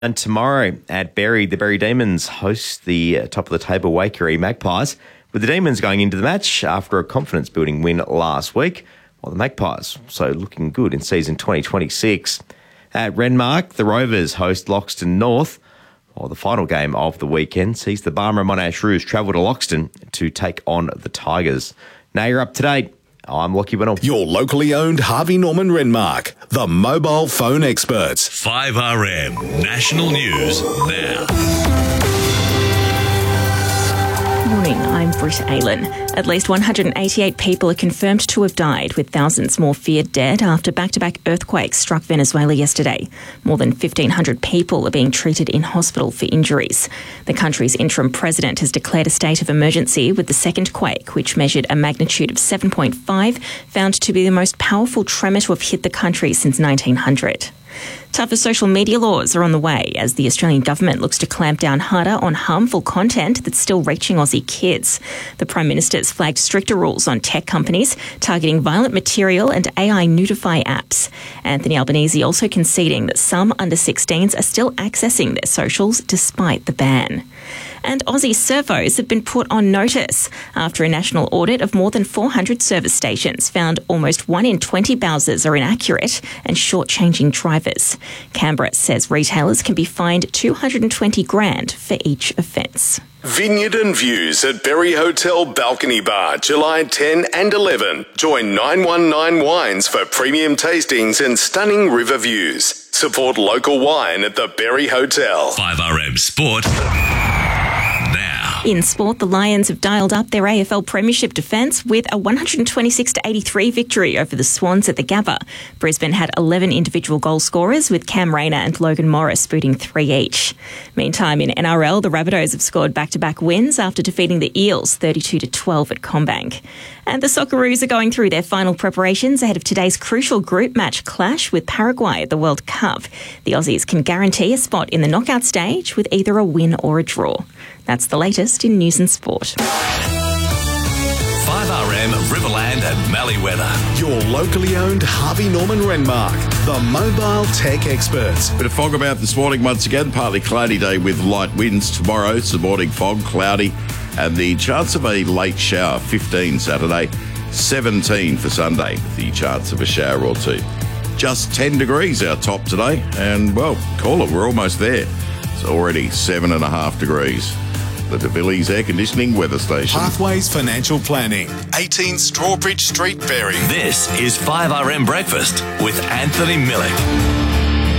And tomorrow at Berry, the Berry Demons host the top of the table Waikerie Magpies, with the Demons going into the match after a confidence-building win last week, while the Magpies so looking good in season 2026. At Renmark, the Rovers host Loxton North, while the final game of the weekend sees the Barmera Monash Roos travel to Loxton to take on the Tigers. Now you're up to date. I'm Lockie Winnell. Your locally owned Harvey Norman Renmark, the mobile phone experts. 5RM National News now. Morning, I'm Britt Aylan. At least 188 people are confirmed to have died, with thousands more feared dead after back-to-back earthquakes struck Venezuela yesterday. More than 1,500 people are being treated in hospital for injuries. The country's interim president has declared a state of emergency with the second quake, which measured a magnitude of 7.5, found to be the most powerful tremor to have hit the country since 1900. Tougher social media laws are on the way as the Australian government looks to clamp down harder on harmful content that's still reaching Aussie kids. The Prime Minister's flagged stricter rules on tech companies targeting violent material and AI nudify apps. Anthony Albanese also conceding that some under 16s are still accessing their socials despite the ban. And Aussie servos have been put on notice after a national audit of more than 400 service stations found almost 1 in 20 bowsers are inaccurate and shortchanging drivers. Canberra says retailers can be fined $220,000 for each offence. Vineyard and Views at Berry Hotel Balcony Bar, July 10 and 11. Join 919 Wines for premium tastings and stunning river views. Support local wine at the Berry Hotel. 5RM Sport. In sport, the Lions have dialed up their AFL Premiership defence with a 126-83 victory over the Swans at the Gabba. Brisbane had 11 individual goal scorers, with Cam Rayner and Logan Morris booting 3 each. Meantime, in NRL, the Rabbitohs have scored back-to-back wins after defeating the Eels 32-12 at CommBank. And the Socceroos are going through their final preparations ahead of today's crucial group match clash with Paraguay at the World Cup. The Aussies can guarantee a spot in the knockout stage with either a win or a draw. That's the latest in news and sport. 5RM Riverland and Mallee weather. Your locally owned Harvey Norman Renmark, the mobile tech experts. Bit of fog about this morning once again. Partly cloudy day with light winds. Tomorrow, some morning fog, cloudy, and the chance of a late shower, 15 Saturday, 17 for Sunday, with the chance of a shower or two. Just 10 degrees our top today, and, well, call it, we're almost there. It's already 7.5 degrees. The De Villiers Air Conditioning Weather Station. Pathways Financial Planning, 18 Strawbridge Street, Berry. This is 5RM Breakfast with Anthony Millick.